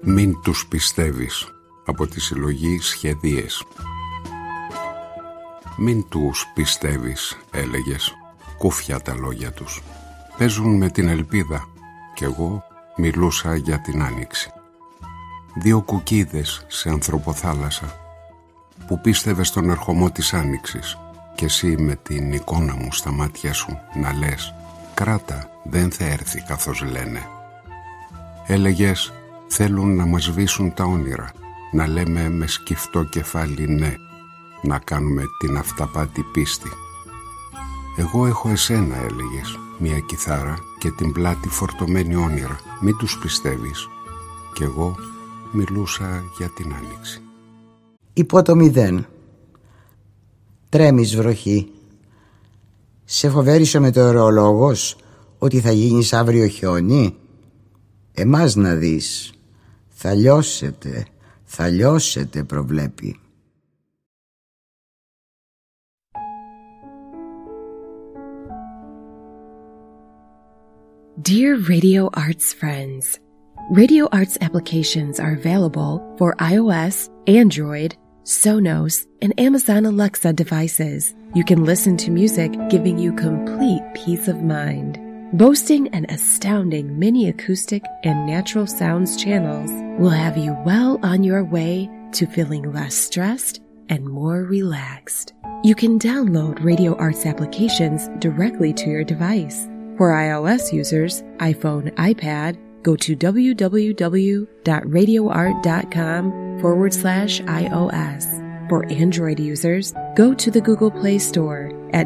Μην τους πιστεύεις, από τη συλλογή Σχεδίες. Μην τους πιστεύεις, έλεγες, κούφια τα λόγια τους. Παίζουν με την ελπίδα κι εγώ μιλούσα για την άνοιξη. Δύο κουκίδες σε ανθρωποθάλασσα που πίστευες στον ερχομό της άνοιξης κι εσύ με την εικόνα μου στα μάτια σου να λες «Κράτα, δεν θα έρθει καθώς λένε». Έλεγες «Θέλουν να μας σβήσουν τα όνειρα, να λέμε με σκυφτό κεφάλι ναι, να κάνουμε την αυταπάτη πίστη». «Εγώ έχω εσένα», έλεγες, μια κιθάρα και την πλάτη φορτωμένη όνειρα. Μην τους πιστεύεις. Κι εγώ μιλούσα για την άνοιξη. Υπό το 0. Τρέμεις βροχή. Σε φοβέρισε ο μετεωρολόγος ότι θα γίνεις αύριο χιόνι. Εμάς να δεις. Θα λιώσετε προβλέπει. Dear Radio Arts friends, Radio Arts applications are available for iOS, Android, Sonos, and Amazon Alexa devices. You can listen to music giving you complete peace of mind. Boasting an astounding mini acoustic and natural sounds channels will have you well on your way to feeling less stressed and more relaxed. You can download Radio Arts applications directly to your device. For iOS users, iPhone, iPad, go to www.radioart.com/iOS. For Android users, go to the Google Play Store at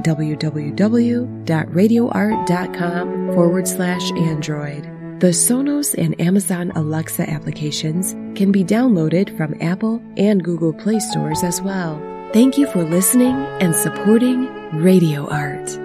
www.radioart.com/Android. The Sonos and Amazon Alexa applications can be downloaded from Apple and Google Play stores as well. Thank you for listening and supporting Radio Art.